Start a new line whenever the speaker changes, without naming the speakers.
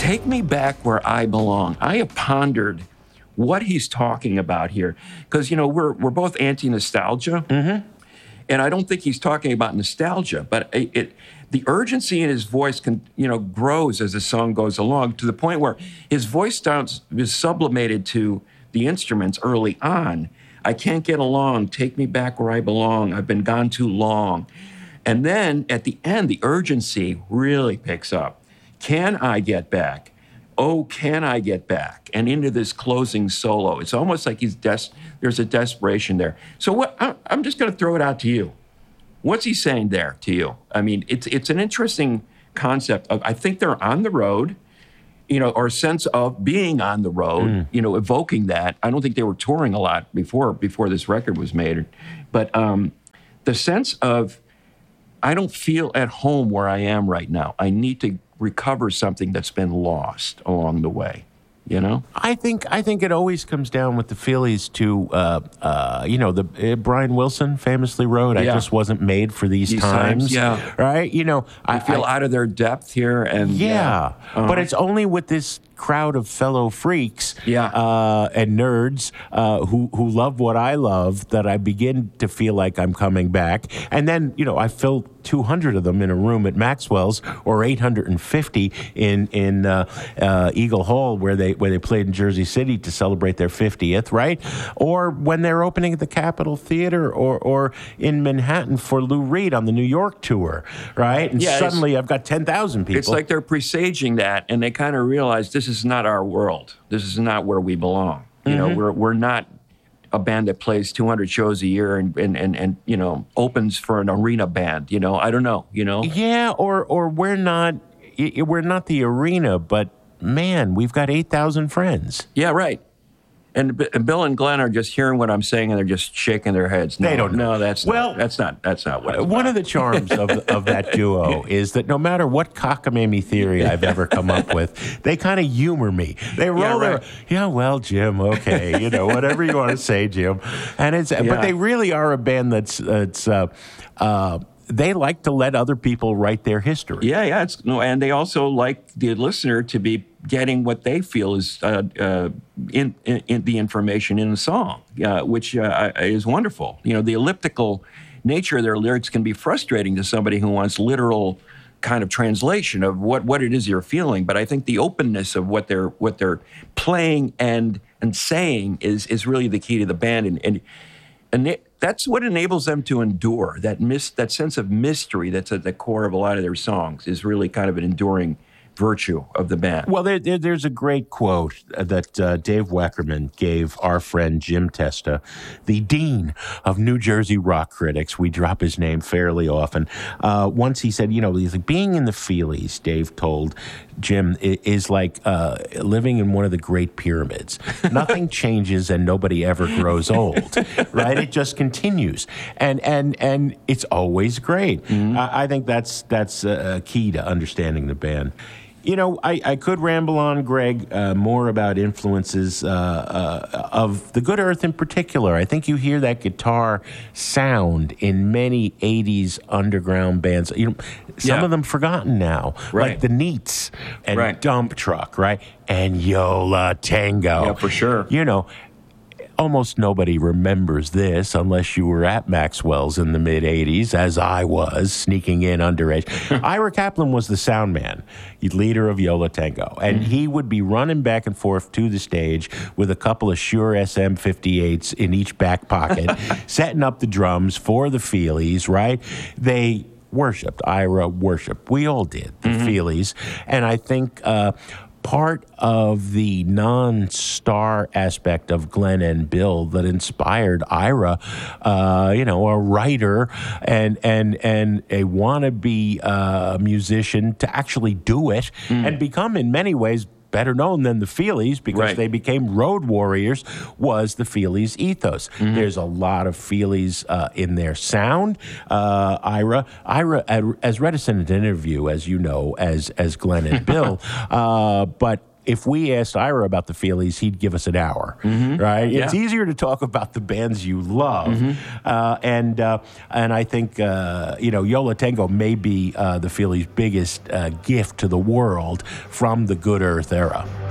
Take me back where I belong. I have pondered what he's talking about here, because we're both anti-nostalgia, and I don't think he's talking about nostalgia, but the urgency in his voice grows as the song goes along, to the point where his voice is sublimated to the instruments early on. I can't get along. Take me back where I belong. I've been gone too long. And then at the end, the urgency really picks up. Can I get back? Oh, can I get back? And into this closing solo. It's almost like there's a desperation there. So I'm just going to throw it out to you. What's he saying there to you? I mean, it's an interesting concept. I think they're on the road, or a sense of being on the road, evoking that. I don't think they were touring a lot before this record was made. But the sense of, I don't feel at home where I am right now. I need to recover something that's been lost along the way.
I think it always comes down with the Feelies to the Brian Wilson famously wrote, "I just wasn't made for these times."
Yeah,
right.
I feel out of their depth here, and
but it's only with this crowd of fellow freaks and nerds who love what I love that I begin to feel like I'm coming back. And then I fill 200 of them in a room at Maxwell's, or 850 in Eagle Hall, where they played in Jersey City to celebrate their 50th, right? Or when they're opening at the Capitol Theater, or in Manhattan for Lou Reed on the New York tour, right? And suddenly I've got 10,000 people.
It's like they're presaging that, and they kind of realize this is not our world. This is not where we belong. We're not a band that plays 200 shows a year and opens for an arena band. I don't know.
Yeah, or we're not the arena, but man, we've got 8,000 friends.
Yeah, right. And Bill and Glenn are just hearing what I'm saying, and they're just shaking their heads. No,
they don't know.
No, that's not what it's
one of the charms of that duo is that no matter what cockamamie theory I've ever come up with, they kind of humor me. They roll their, well, Jim, okay, whatever you want to say, Jim. And but they really are a band that's they like to let other people write their history.
Yeah. And they also like the listener to be getting what they feel is in the information in the song, which is wonderful. The elliptical nature of their lyrics can be frustrating to somebody who wants literal kind of translation of what it is you're feeling. But I think the openness of what they're playing and saying is really the key to the band, and that's what enables them to endure. That sense of mystery that's at the core of a lot of their songs is really kind of an enduring virtue of the band.
Well, there's a great quote that Dave Weckerman gave our friend Jim Testa, the dean of New Jersey rock critics. We drop his name fairly often. Once he said, he's like, being in the Feelies, Dave told Jim, is like living in one of the Great Pyramids. Nothing changes and nobody ever grows old, right? It just continues. And it's always great. Mm-hmm. I think that's key to understanding the band. I could ramble on, Greg, more about influences of the Good Earth in particular. I think you hear that guitar sound in many 80s underground bands. Some of them forgotten now, like the Neats and Dump Truck, right? And Yo La Tengo.
Yeah, for sure.
Almost nobody remembers this unless you were at Maxwell's in the mid-'80s, as I was, sneaking in underage. Ira Kaplan was the sound man, leader of Yo La Tengo, and he would be running back and forth to the stage with a couple of Shure SM58s in each back pocket, setting up the drums for the Feelies, right? They worshipped. Ira worshipped. We all did, the Feelies. And I think part of the non-star aspect of Glenn and Bill that inspired Ira, a writer and a wannabe musician to actually do it and become, in many ways, better known than the Feelies because they became road warriors, was the Feelies ethos. There's a lot of Feelies in their sound. Ira as reticent in an interview, as you know, as Glenn and Bill, but if we asked Ira about the Feelies, he'd give us an hour, right?
Yeah.
It's easier to talk about the bands you love. And I think, Yo La Tengo may be the Feelies' biggest gift to the world from the Good Earth era.